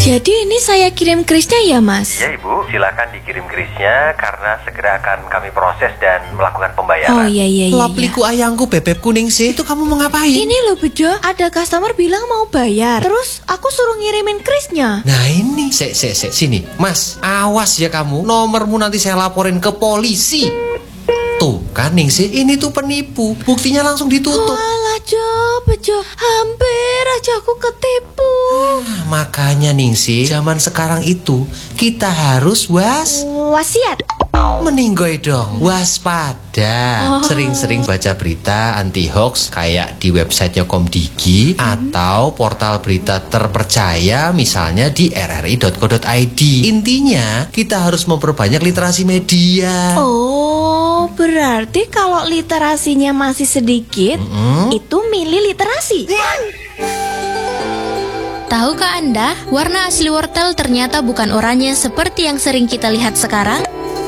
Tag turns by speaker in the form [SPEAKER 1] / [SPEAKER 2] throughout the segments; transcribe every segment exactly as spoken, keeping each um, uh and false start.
[SPEAKER 1] Jadi ini saya kirim krisnya ya, Mas?
[SPEAKER 2] Ya, Ibu, silakan dikirim krisnya karena segera akan kami proses dan melakukan pembayaran.
[SPEAKER 1] Oh iya iya iya.
[SPEAKER 3] Lapliku ayangku bebek kuning sih. Itu kamu mau ngapain?
[SPEAKER 1] Ini loh Bejo, ada customer bilang mau bayar. Terus aku suruh ngirimin krisnya.
[SPEAKER 3] Nah ini, sek sek sek sini, Mas. Awas ya kamu, nomormu nanti saya laporin ke polisi. Tuh kan Ningsih, ini tuh penipu. Buktinya langsung ditutup.
[SPEAKER 1] Walah Jo, Bejo, hampir aja aku ketipu.
[SPEAKER 3] Nah, makanya Ningsih, zaman sekarang itu kita harus was
[SPEAKER 1] Wasiat.
[SPEAKER 3] meninggoy dong, waspada.
[SPEAKER 1] Oh.
[SPEAKER 3] Sering-sering baca berita anti hoax kayak di websitenya Komdigi atau portal berita terpercaya misalnya di r r i dot co dot i d. Intinya kita harus memperbanyak literasi media.
[SPEAKER 1] Oh, berarti kalau literasinya masih sedikit,
[SPEAKER 3] Mm-mm.
[SPEAKER 1] itu milih literasi.
[SPEAKER 4] Tahukah Anda, warna asli wortel ternyata bukan oranye seperti yang sering kita lihat sekarang?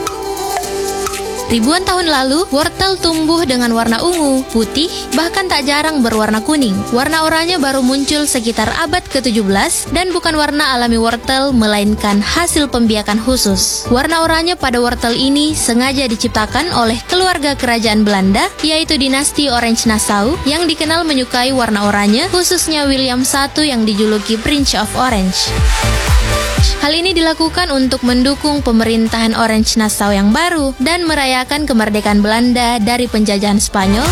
[SPEAKER 4] Ribuan tahun lalu, wortel tumbuh dengan warna ungu, putih, bahkan tak jarang berwarna kuning. Warna oranye baru muncul sekitar abad ke tujuh belas dan bukan warna alami wortel, melainkan hasil pembiakan khusus. Warna oranye pada wortel ini sengaja diciptakan oleh keluarga kerajaan Belanda, yaitu dinasti Orange-Nassau, yang dikenal menyukai warna oranye, khususnya William the First yang dijuluki Prince of Orange. Hal ini dilakukan untuk mendukung pemerintahan Orange-Nassau yang baru dan merayakan kemerdekaan Belanda dari penjajahan Spanyol.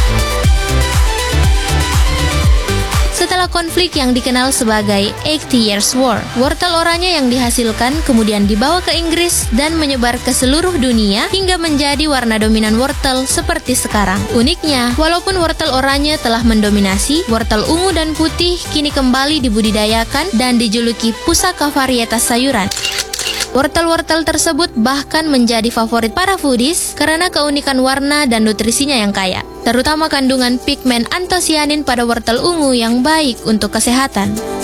[SPEAKER 4] Setelah konflik yang dikenal sebagai eighty years war, wortel oranye yang dihasilkan kemudian dibawa ke Inggris dan menyebar ke seluruh dunia hingga menjadi warna dominan wortel seperti sekarang. Uniknya, walaupun wortel oranye telah mendominasi, wortel ungu dan putih kini kembali dibudidayakan dan dijuluki pusaka varietas sayuran. Wortel-wortel tersebut bahkan menjadi favorit para foodies karena keunikan warna dan nutrisinya yang kaya, terutama kandungan pigmen antosianin pada wortel ungu yang baik untuk kesehatan.